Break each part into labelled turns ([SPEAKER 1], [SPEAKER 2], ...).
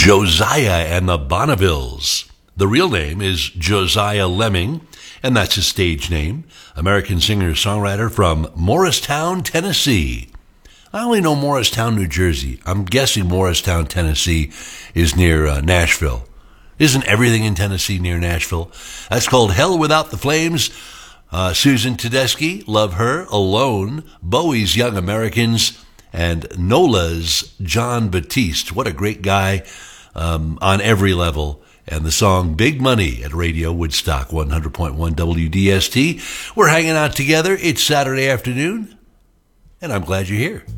[SPEAKER 1] Josiah and the Bonnevilles. The real name is Josiah Lemming, and that's his stage name. American singer-songwriter from Morristown, Tennessee. I only know Morristown, New Jersey. I'm guessing Morristown, Tennessee is near Nashville. Isn't everything in Tennessee near Nashville? That's called Hell Without the Flames. Susan Tedeschi, Love Her, Alone, Bowie's Young Americans, and Nola's John Batiste. What a great guy on every level. And the song Big Money at Radio Woodstock 100.1 WDST. We're hanging out together. It's Saturday afternoon, and I'm glad you're here.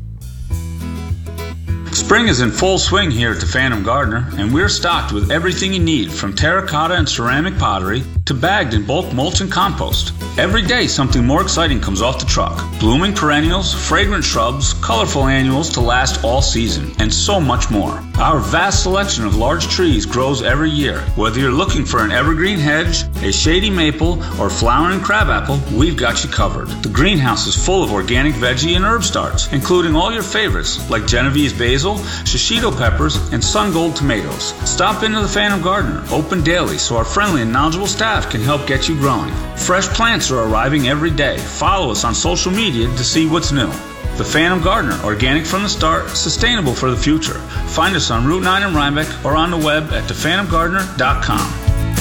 [SPEAKER 2] Spring is in full swing here at the Phantom Gardener, and we're stocked with everything you need, from terracotta and ceramic pottery to bagged and bulk mulch and compost. Every day something more exciting comes off the truck. Blooming perennials, fragrant shrubs, colorful annuals to last all season, and so much more. Our vast selection of large trees grows every year. Whether you're looking for an evergreen hedge, a shady maple, or flowering crabapple, we've got you covered. The greenhouse is full of organic veggie and herb starts, including all your favorites like Genovese basil, shishito peppers, and sun gold tomatoes. Stop into the Phantom Gardener, open daily so our friendly and knowledgeable staff can help get you growing. Fresh plants are arriving every day. Follow us on social media to see what's new. The Phantom Gardener, organic from the start, sustainable for the future. Find us on Route 9 in Rhinebeck or on the web at thephantomgardener.com.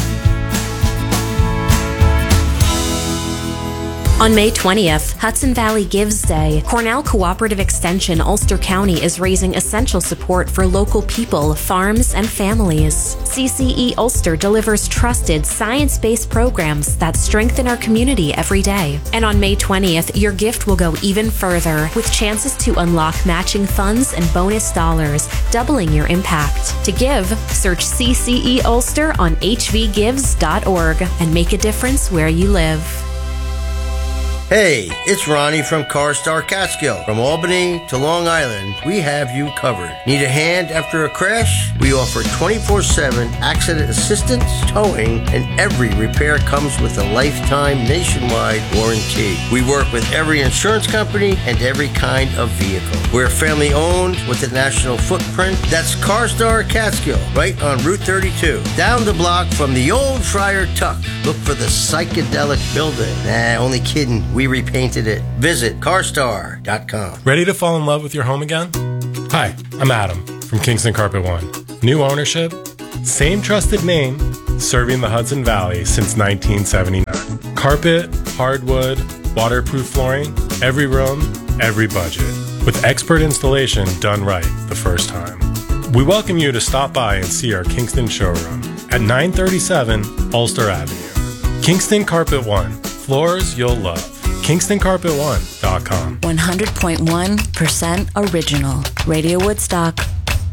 [SPEAKER 3] On May 20th, Hudson Valley Gives Day, Cornell Cooperative Extension Ulster County is raising essential support for local people, farms, and families. CCE Ulster delivers trusted, science-based programs that strengthen our community every day. And on May 20th, your gift will go even further, with chances to unlock matching funds and bonus dollars, doubling your impact. To give, search CCE Ulster on hvgives.org and make a difference where you live.
[SPEAKER 4] Hey, it's Ronnie from CarStar Catskill. From Albany to Long Island, we have you covered. Need a hand after a crash? We offer 24/7 accident assistance, towing, and every repair comes with a lifetime nationwide warranty. We work with every insurance company and every kind of vehicle. We're family owned with a national footprint. That's CarStar Catskill, right on Route 32. Down the block from the old Friar Tuck. Look for the psychedelic building. Nah, only kidding. We repainted it. Visit carstar.com.
[SPEAKER 5] Ready to fall in love with your home again? Hi, I'm Adam from Kingston Carpet One. New ownership, same trusted name, serving the Hudson Valley since 1979. Carpet, hardwood, waterproof flooring, every room, every budget. With expert installation done right the first time. We welcome you to stop by and see our Kingston showroom at 937 Ulster Avenue. Kingston Carpet One. Floors you'll love. KingstonCarpet1.com.
[SPEAKER 6] 100.1% original. Radio Woodstock.